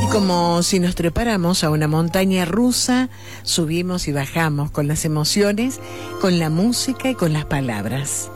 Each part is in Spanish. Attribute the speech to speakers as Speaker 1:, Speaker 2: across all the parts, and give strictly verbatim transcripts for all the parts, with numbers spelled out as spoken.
Speaker 1: Como si nos trepáramos a una montaña rusa, subimos y bajamos con las emociones, con la música y con las palabras.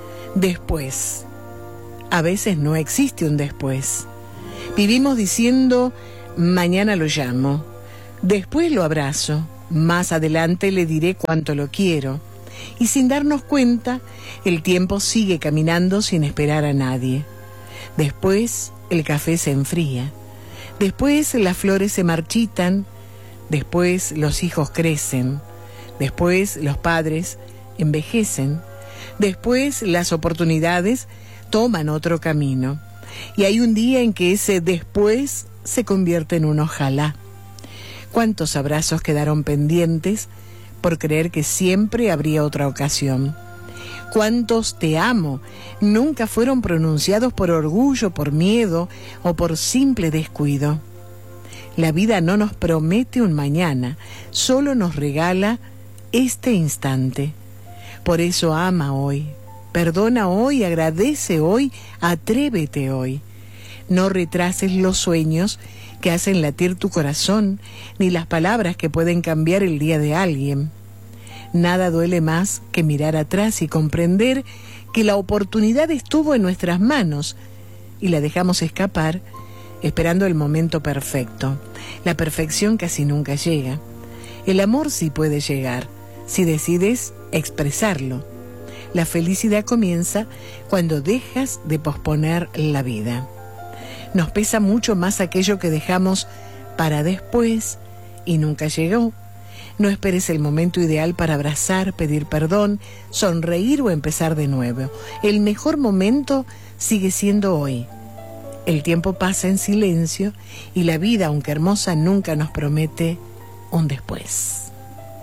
Speaker 1: Después. A veces no existe un después. Vivimos diciendo, mañana lo llamo, después lo abrazo, más adelante le diré cuánto lo quiero. Y sin darnos cuenta, el tiempo sigue caminando sin esperar a nadie. Después, el café se enfría. Después las flores se marchitan, después los hijos crecen, después los padres envejecen, después las oportunidades toman otro camino. Y hay un día en que ese después se convierte en un ojalá. ¿Cuántos abrazos quedaron pendientes por creer que siempre habría otra ocasión? ¿Cuántos te amo nunca fueron pronunciados por orgullo, por miedo o por simple descuido? La vida no nos promete un mañana, solo nos regala este instante. Por eso ama hoy, perdona hoy, agradece hoy, atrévete hoy. No retrases los sueños que hacen latir tu corazón, ni las palabras que pueden cambiar el día de alguien. Nada duele más que mirar atrás y comprender que la oportunidad estuvo en nuestras manos y la dejamos escapar esperando el momento perfecto. La perfección casi nunca llega. El amor sí puede llegar, si decides expresarlo. La felicidad comienza cuando dejas de posponer la vida. Nos pesa mucho más aquello que dejamos para después y nunca llegó. No esperes el momento ideal para abrazar, pedir perdón, sonreír o empezar de nuevo. El mejor momento sigue siendo hoy. El tiempo pasa en silencio y la vida, aunque hermosa, nunca nos promete un después.